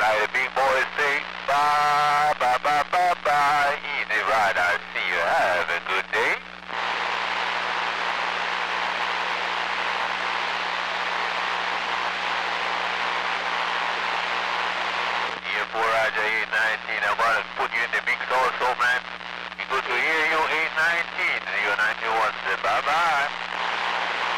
like the big boys say, bye, bye, bye, bye, bye. Easy rider, see you, have a good day.